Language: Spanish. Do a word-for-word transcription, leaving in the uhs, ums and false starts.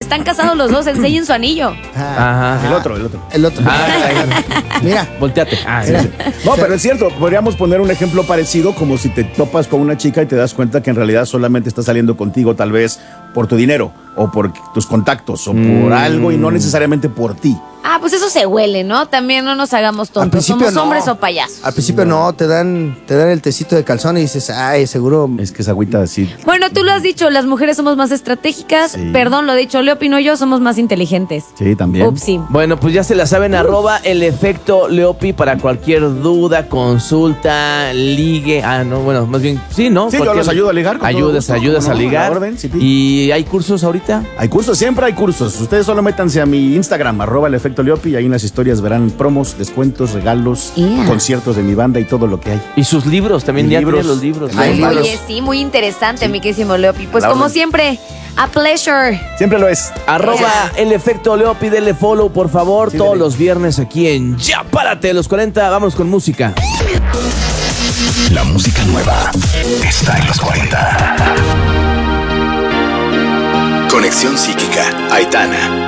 están casados los dos, enseñen su anillo. Ah, Ajá. el otro, el otro. El otro. Ah, Mira. volteate. Ah, sí, Mira. sí. No, pero es cierto, podríamos poner un ejemplo parecido como si te topas con una chica y te das cuenta que en realidad solamente está saliendo contigo tal vez por tu dinero o por tus contactos o Mm. por algo y no necesariamente por ti. Ah, pues eso se huele, ¿no? También no nos hagamos Al tontos. principio Somos no. hombres o payasos. Al principio no, te dan, te dan el tecito de calzón y dices, ay, seguro. Es que esa agüita así. Bueno, tú lo has dicho, las mujeres somos más estratégicas. Sí. Perdón, lo he dicho, le opino yo, somos más inteligentes. Sí, también. Upsi. Bueno, pues ya se la saben, arroba el efecto Leopi para cualquier duda, consulta, ligue. Ah, no, bueno, más bien, sí, ¿no? Sí, yo Cualquier- los ayudo a ligar con todo Ayudas, gusto, ayudas ¿cómo a no? ligar. A la orden, sí, sí. ¿Y hay cursos ahorita? Hay cursos, siempre hay cursos. Ustedes solo métanse a mi Instagram, arroba el efecto Leopi, y ahí en las historias verán promos, descuentos, regalos, Yeah. conciertos de mi banda y todo lo que hay. Y sus libros, también Y ya libros. tienen los libros. Hay Ay, ¿no? libros. Oye, sí, muy interesante, mi querísimo Leopi. Pues La como orden. siempre, a pleasure. Siempre lo es. Arroba el efecto Leopi, denle follow, por favor, Sí, todos dale. los viernes aquí en Ya Párate, los cuarenta. Vámonos con música. La música nueva está en los cuarenta. Conexión psíquica, Aitana.